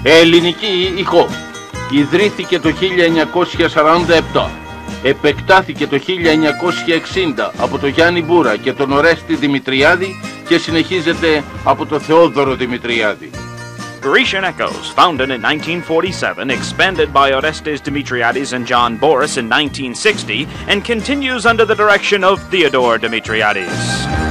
Ελληνική ηχό. Ιδρύθηκε το 1947. Επεκτάθηκε το 1960 από τον Γιάννη Μπούρα και τον Ορέστη Δημητριάδη και συνεχίζεται από τον Θεόδωρο Δημητριάδη. Grecian Echoes, founded in 1947, expanded by Orestes Dimitriadis and John Boris in 1960, and continues under the direction of Theodore Dimitriadis.